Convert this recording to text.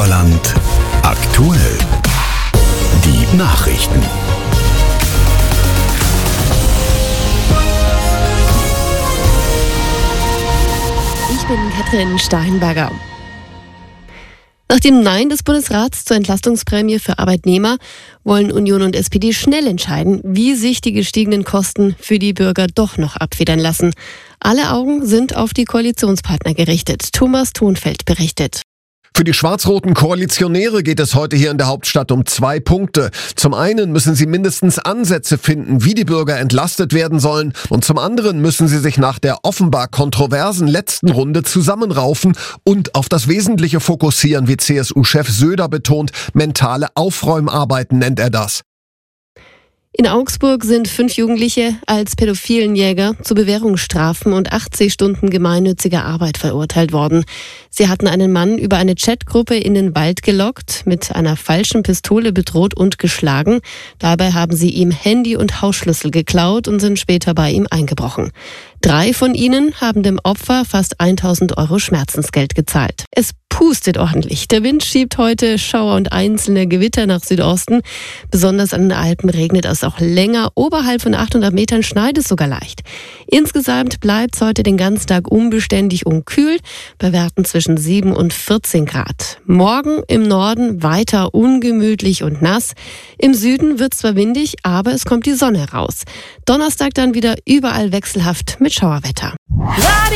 Oberland aktuell. Die Nachrichten. Ich bin Katrin Steinberger. Nach dem Nein des Bundesrats zur Entlastungsprämie für Arbeitnehmer wollen Union und SPD schnell entscheiden, wie sich die gestiegenen Kosten für die Bürger doch noch abfedern lassen. Alle Augen sind auf die Koalitionspartner gerichtet. Thomas Thonfeld berichtet. Für die schwarz-roten Koalitionäre geht es heute hier in der Hauptstadt um 2 Punkte. Zum einen müssen sie mindestens Ansätze finden, wie die Bürger entlastet werden sollen. Und zum anderen müssen sie sich nach der offenbar kontroversen letzten Runde zusammenraufen und auf das Wesentliche fokussieren, wie CSU-Chef Söder betont. Mentale Aufräumarbeiten nennt er das. In Augsburg sind 5 Jugendliche als Pädophilenjäger zu Bewährungsstrafen und 80 Stunden gemeinnütziger Arbeit verurteilt worden. Sie hatten einen Mann über eine Chatgruppe in den Wald gelockt, mit einer falschen Pistole bedroht und geschlagen. Dabei haben sie ihm Handy und Hausschlüssel geklaut und sind später bei ihm eingebrochen. 3 von ihnen haben dem Opfer fast 1.000 € Schmerzensgeld gezahlt. Es pustet ordentlich. Der Wind schiebt heute Schauer und einzelne Gewitter nach Südosten. Besonders an den Alpen regnet es auch länger. Oberhalb von 800 Metern schneit es sogar leicht. Insgesamt bleibt es heute den ganzen Tag unbeständig und kühl, bei Werten zwischen 7 und 14 Grad. Morgen im Norden weiter ungemütlich und nass. Im Süden wird zwar windig, aber es kommt die Sonne raus. Donnerstag dann wieder überall wechselhaft mit Schauerwetter.